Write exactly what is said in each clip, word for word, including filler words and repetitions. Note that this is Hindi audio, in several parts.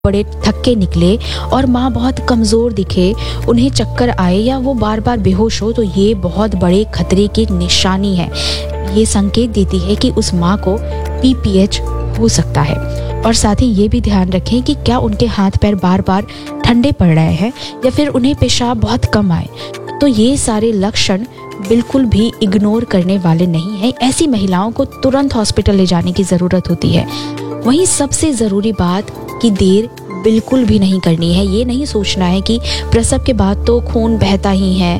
बड़े थक्के निकले और माँ बहुत कमज़ोर दिखे, उन्हें चक्कर आए या वो बार बार बेहोश हो, तो ये बहुत बड़े खतरे की निशानी है। ये संकेत देती है कि उस माँ को पी पी एच हो सकता है। और साथ ही ये भी ध्यान रखें कि क्या उनके हाथ पैर बार बार ठंडे पड़ रहे हैं या फिर उन्हें पेशाब बहुत कम आए। तो ये सारे लक्षण बिल्कुल भी इग्नोर करने वाले नहीं हैं। ऐसी महिलाओं को तुरंत हॉस्पिटल ले जाने की ज़रूरत होती है। वहीं सबसे ज़रूरी बात कि देर बिल्कुल भी नहीं करनी है। ये नहीं सोचना है कि प्रसव के बाद तो खून बहता ही है,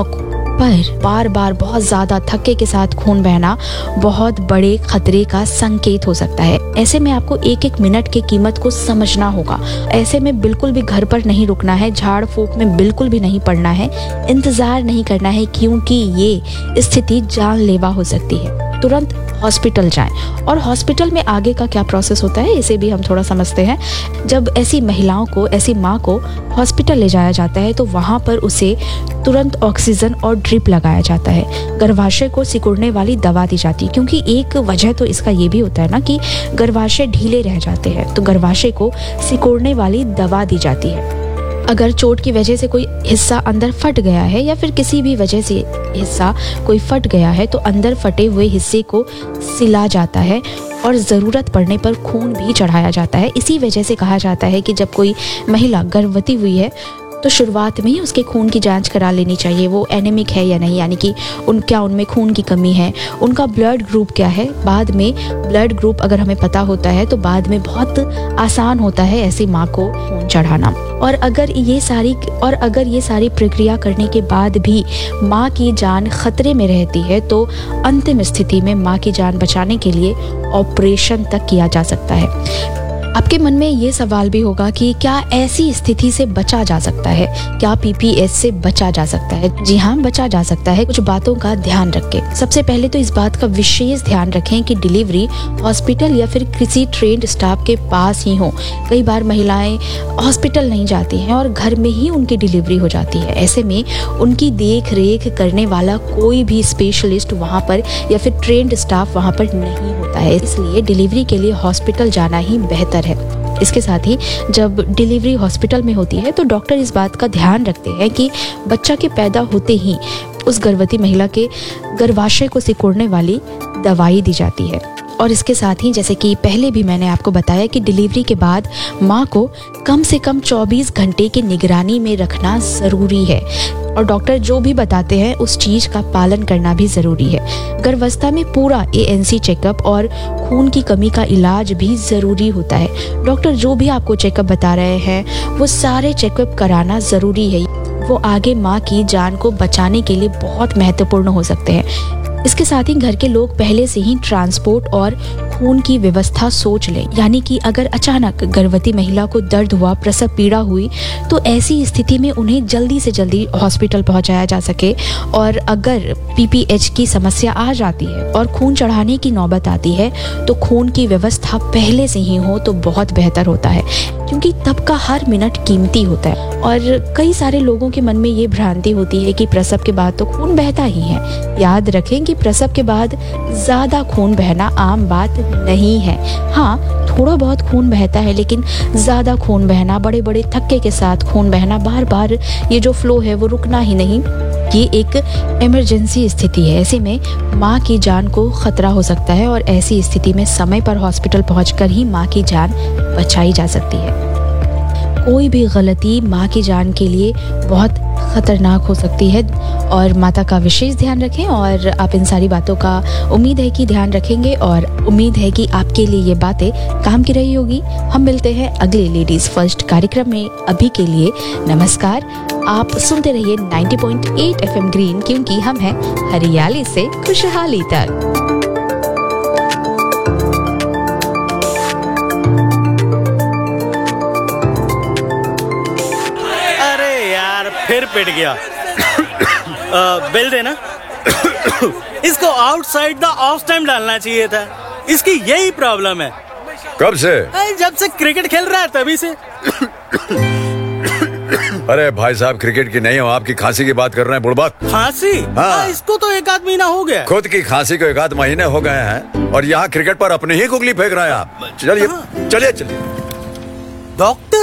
पर बार बार बहुत ज़्यादा थक्के के साथ खून बहना बहुत बड़े खतरे का संकेत हो सकता है। ऐसे में आपको एक एक मिनट की कीमत को समझना होगा। ऐसे में बिल्कुल भी घर पर नहीं रुकना है, झाड़ फूंक में बिल्कुल भी नहीं पड़ना है, इंतज़ार नहीं करना है, क्योंकि ये स्थिति जानलेवा हो सकती है। तुरंत हॉस्पिटल जाएं। और हॉस्पिटल में आगे का क्या प्रोसेस होता है इसे भी हम थोड़ा समझते हैं। जब ऐसी महिलाओं को, ऐसी माँ को हॉस्पिटल ले जाया जाता है तो वहाँ पर उसे तुरंत ऑक्सीजन और ड्रिप लगाया जाता है। गर्भाशय को सिकुड़ने वाली दवा दी जाती है, क्योंकि एक वजह तो इसका ये भी होता है ना कि गर्भाशय ढीले रह जाते हैं, तो गर्भाशय को सिकुड़ने वाली दवा दी जाती है। अगर चोट की वजह से कोई हिस्सा अंदर फट गया है या फिर किसी भी वजह से हिस्सा कोई फट गया है तो अंदर फटे हुए हिस्से को सिला जाता है और ज़रूरत पड़ने पर खून भी चढ़ाया जाता है। इसी वजह से कहा जाता है कि जब कोई महिला गर्भवती हुई है तो शुरुआत में ही उसके खून की जांच करा लेनी चाहिए, वो एनीमिक है या नहीं, यानी कि उन क्या उनमें खून की कमी है, उनका ब्लड ग्रुप क्या है। बाद में ब्लड ग्रुप अगर हमें पता होता है तो बाद में बहुत आसान होता है ऐसी माँ को खून चढ़ाना। और अगर ये सारी और अगर ये सारी प्रक्रिया करने के बाद भी माँ की जान खतरे में रहती है तो अंतिम स्थिति में माँ की जान बचाने के लिए ऑपरेशन तक किया जा सकता है। आपके मन में ये सवाल भी होगा कि क्या ऐसी स्थिति से बचा जा सकता है, क्या पी पी एच से बचा जा सकता है? जी हाँ, बचा जा सकता है, कुछ बातों का ध्यान रख के। सबसे पहले तो इस बात का विशेष ध्यान रखें कि डिलीवरी हॉस्पिटल या फिर किसी ट्रेन्ड स्टाफ के पास ही हो। कई बार महिलाएं हॉस्पिटल नहीं जाती हैं और घर में ही उनकी डिलीवरी हो जाती है। ऐसे में उनकी देख रेख करने वाला कोई भी स्पेशलिस्ट वहाँ पर या फिर ट्रेन्ड स्टाफ वहाँ पर नहीं होता है, इसलिए डिलीवरी के लिए हॉस्पिटल जाना ही बेहतर है। इसके साथ ही जब डिलीवरी हॉस्पिटल में होती है तो डॉक्टर इस बात का ध्यान रखते हैं कि बच्चा के पैदा होते ही उस गर्भवती महिला के गर्भाशय को सिकुड़ने वाली दवाई दी जाती है। और इसके साथ ही जैसे कि पहले भी मैंने आपको बताया कि डिलीवरी के बाद माँ को कम से कम चौबीस घंटे की निगरानी में रखना ज़रूरी है और डॉक्टर जो भी बताते हैं उस चीज़ का पालन करना भी ज़रूरी है। गर्भावस्था में पूरा ए एन सी चेकअप और खून की कमी का इलाज भी ज़रूरी होता है। डॉक्टर जो भी आपको चेकअप बता रहे हैं वो सारे चेकअप कराना ज़रूरी है। वो आगे माँ की जान को बचाने के लिए बहुत महत्वपूर्ण हो सकते हैं। इसके साथ ही घर के लोग पहले से ही ट्रांसपोर्ट और खून की व्यवस्था सोच लें, यानी कि अगर अचानक गर्भवती महिला को दर्द हुआ, प्रसव पीड़ा हुई, तो ऐसी स्थिति में उन्हें जल्दी से जल्दी हॉस्पिटल पहुंचाया जा सके। और अगर पी पी एच की समस्या आ जाती है और खून चढ़ाने की नौबत आती है तो खून की व्यवस्था पहले से ही हो तो बहुत बेहतर होता है, क्योंकि तब का हर मिनट कीमती होता है। और कई सारे लोगों के मन में ये भ्रांति होती है कि प्रसव के बाद तो खून बहता ही है। याद रखें कि प्रसव के बाद ज़्यादा खून बहना आम बात नहीं है। हाँ, थोड़ा बहुत खून बहता है, लेकिन ज़्यादा खून बहना, बड़े बड़े थक्के के साथ खून बहना, बार बार ये जो फ्लो है वो रुकना ही नहीं, ये एक इमरजेंसी स्थिति है। ऐसे में माँ की जान को खतरा हो सकता है और ऐसी स्थिति में समय पर हॉस्पिटल पहुंचकर ही माँ की जान बचाई जा सकती है। कोई भी गलती माँ की जान के लिए बहुत खतरनाक हो सकती है और माता का विशेष ध्यान रखें। और आप इन सारी बातों का उम्मीद है कि ध्यान रखेंगे और उम्मीद है कि आपके लिए ये बातें काम की रही होगी। हम मिलते हैं अगले लेडीज फर्स्ट कार्यक्रम में। अभी के लिए नमस्कार। आप सुनते रहिए नब्बे पॉइंट आठ एफ एम ग्रीन, क्योंकि हम हैं हरियाली से खुशहाली तक। फिर पिट गया। बिल देना। इसको आउटसाइड द ऑफ टाइम डालना चाहिए था। इसकी यही प्रॉब्लम है। कब से? जब से क्रिकेट खेल रहा है तभी से। अरे भाई साहब, क्रिकेट की नहीं हो, आपकी खांसी की बात कर रहे हैं बुड़बक। खांसी? हाँ, इसको तो एक आध महीना हो गया। खुद की खांसी को एक आध महीने हो गए हैं और यहाँ क्रिकेट पर अपने ही गुगली फेंक रहे हैं आप। चलिए चलिए चलिए। डॉक्टर